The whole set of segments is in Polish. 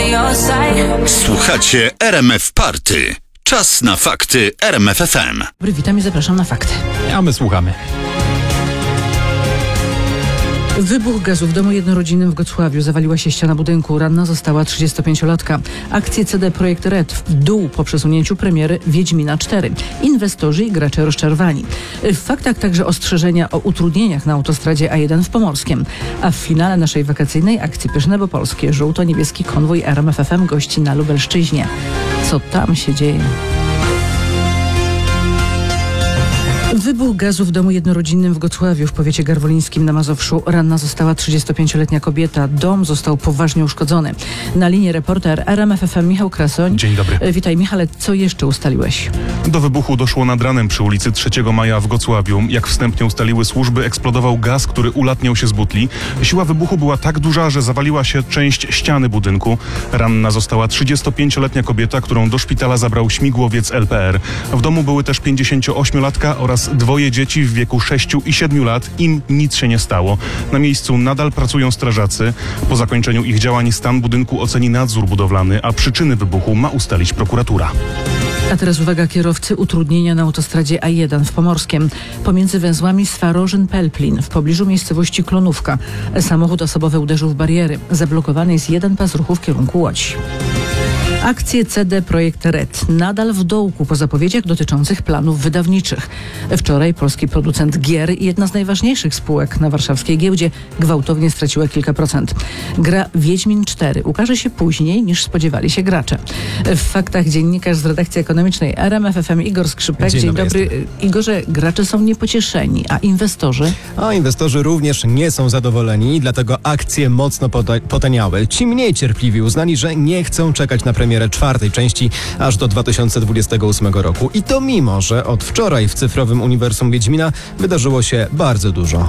Słuchacie RMF Party. Czas na fakty RMF FM. Witam i zapraszam na fakty. A my słuchamy. Wybuch gazu w domu jednorodzinnym w Gocławiu. Zawaliła się ściana budynku. Ranna została 35-latka. Akcje CD Projekt Red w dół po przesunięciu premiery Wiedźmina 4. Inwestorzy i gracze rozczarowani. W faktach także ostrzeżenia o utrudnieniach na autostradzie A1 w Pomorskiem. A w finale naszej wakacyjnej akcji Pyszne bo Polskie żółto-niebieski konwój RMF FM gości na Lubelszczyźnie. Co tam się dzieje? Wybuch gazu w domu jednorodzinnym w Gocławiu w powiecie garwolińskim na Mazowszu. Ranna została 35-letnia kobieta. Dom został poważnie uszkodzony. Na linii reporter RMF FM Michał Krasoń. Dzień dobry. Witaj Michale, co jeszcze ustaliłeś? Do wybuchu doszło nad ranem przy ulicy 3 Maja w Gocławiu. Jak wstępnie ustaliły służby, eksplodował gaz, który ulatniał się z butli. Siła wybuchu była tak duża, że zawaliła się część ściany budynku. Ranna została 35-letnia kobieta, którą do szpitala zabrał śmigłowiec LPR. W domu były też 58-latka oraz 2 dzieci w wieku 6 i 7 lat. Im nic się nie stało. Na miejscu nadal pracują strażacy. Po zakończeniu ich działań stan budynku oceni nadzór budowlany, a przyczyny wybuchu ma ustalić prokuratura. A teraz uwaga kierowcy, utrudnienia na autostradzie A1 w Pomorskiem. Pomiędzy węzłami Swarożyn-Pelplin w pobliżu miejscowości Klonówka. Samochód osobowy uderzył w bariery. Zablokowany jest jeden pas ruchu w kierunku Łodzi. Akcje CD Projekt Red nadal w dołku po zapowiedziach dotyczących planów wydawniczych. Wczoraj polski producent gier i jedna z najważniejszych spółek na warszawskiej giełdzie gwałtownie straciła kilka procent. Gra Wiedźmin 4 ukaże się później niż spodziewali się gracze. W faktach dziennikarz z redakcji ekonomicznej RMF FM Igor Skrzypek. Dzień dobry. Igorze, gracze są niepocieszeni, a inwestorzy? A inwestorzy również nie są zadowoleni, dlatego akcje mocno potaniały. Ci mniej cierpliwi uznali, że nie chcą czekać na premierę 4. części aż do 2028 roku. I to mimo, że od wczoraj w cyfrowym uniwersum Wiedźmina wydarzyło się bardzo dużo.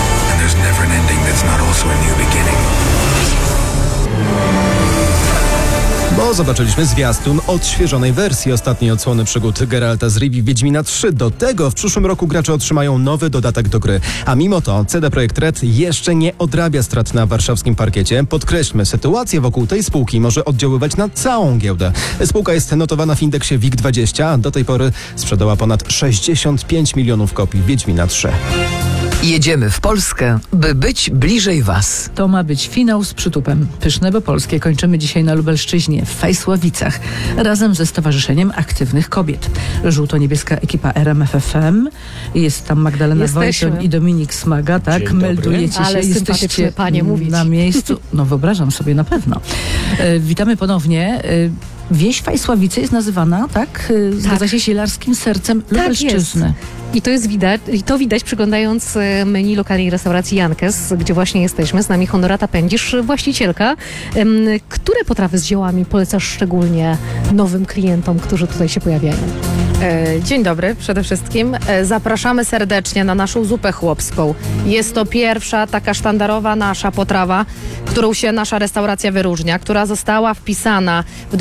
Bo zobaczyliśmy zwiastun odświeżonej wersji ostatniej odsłony przygód Geralta z Rivii Wiedźmina 3. Do tego w przyszłym roku gracze otrzymają nowy dodatek do gry. A mimo to CD Projekt Red jeszcze nie odrabia strat na warszawskim parkiecie. Podkreślmy, sytuacja wokół tej spółki może oddziaływać na całą giełdę. Spółka jest notowana w indeksie WIG20, a do tej pory sprzedała ponad 65 milionów kopii Wiedźmina 3. Jedziemy w Polskę, by być bliżej Was. To ma być finał z przytupem. Pyszne bo Polskie kończymy dzisiaj na Lubelszczyźnie, w Fajsławicach, razem ze Stowarzyszeniem Aktywnych Kobiet. Żółto-niebieska ekipa RMF FM. Jest tam Magdalena Wojton i Dominik Smaga, tak? Meldujecie się, ale jesteście panie mówić. na miejscu. No wyobrażam sobie na pewno. Witamy ponownie. Wieś Fajsławice jest nazywana, tak? Zgadza się, sielarskim sercem Lubelszczyzny. Jest. I to widać przyglądając menu lokalnej restauracji Jankes, gdzie właśnie jesteśmy. Z nami Honorata Pędzisz, właścicielka. Które potrawy z ziołami polecasz szczególnie nowym klientom, którzy tutaj się pojawiają? Dzień dobry przede wszystkim. Zapraszamy serdecznie na naszą zupę chłopską. Jest to pierwsza taka sztandarowa nasza potrawa, którą się nasza restauracja wyróżnia, która została wpisana w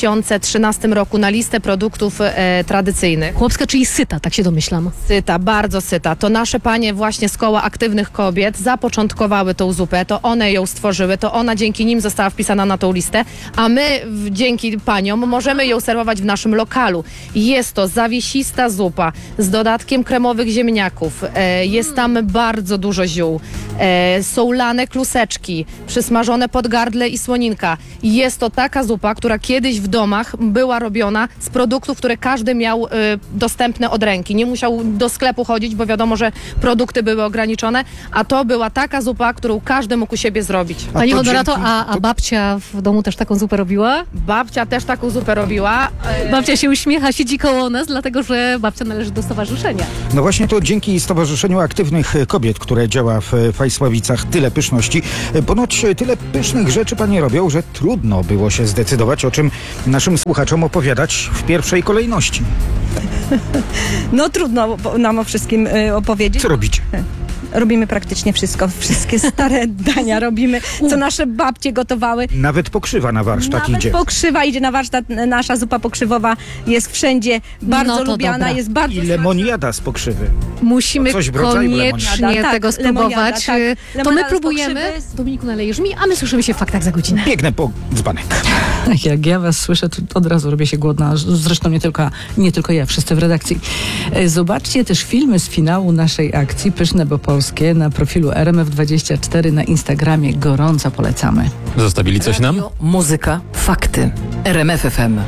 2013 roku na listę produktów tradycyjnych. Chłopska, czyli syta, tak się domyślam. Syta, bardzo syta. To nasze panie właśnie z Koła Aktywnych Kobiet zapoczątkowały tą zupę, to one ją stworzyły, to ona dzięki nim została wpisana na tą listę, a my dzięki paniom możemy ją serwować w naszym lokalu. Jest to zawiesista zupa z dodatkiem kremowych ziemniaków. Jest tam bardzo dużo ziół. Są lane kluseczki, przysmażone podgardle i słoninka. Jest to taka zupa, która kiedyś w domach była robiona z produktów, które każdy miał dostępne od ręki. Nie musiał do sklepu chodzić, bo wiadomo, że produkty były ograniczone, a to była taka zupa, którą każdy mógł u siebie zrobić. Pani Honorato, a babcia w domu też taką zupę robiła? Babcia też taką zupę robiła. Babcia się uśmiecha, siedzi koło nas, dlatego że babcia należy do stowarzyszenia. No właśnie to dzięki Stowarzyszeniu Aktywnych Kobiet, które działa w Fajsławicach, tyle pyszności. Ponoć tyle pysznych rzeczy panie robią, że trudno było się zdecydować, o czym naszym słuchaczom opowiadać w pierwszej kolejności. No trudno nam o wszystkim opowiedzieć. Co robicie? robimy praktycznie wszystko. Wszystkie stare dania robimy, co nasze babcie gotowały. Nawet pokrzywa na warsztat Nawet idzie. pokrzywa idzie na warsztat. Nasza zupa pokrzywowa jest wszędzie bardzo No to lubiana, dobra. jest bardzo I lemoniada z pokrzywy. Musimy Coś w rodzaju koniecznie lemoniada. Tak, tego spróbować. lemoniada, tak. To my Lemonada z próbujemy. pokrzywy. Dominiku, nalejesz mi, a my słyszymy się w faktach za godzinę. Biegnę po dzbanek. Jak ja was słyszę, to od razu robię się głodna. Zresztą nie tylko ja, wszyscy w redakcji. Zobaczcie też filmy z finału naszej akcji Pyszne, bo polskie na profilu RMF24 na Instagramie. Gorąco polecamy. Zostawili coś nam? Muzyka, fakty. RMF FM.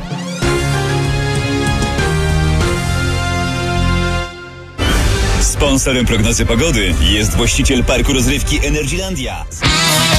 Sponsorem prognozy pogody jest właściciel parku rozrywki Energylandia.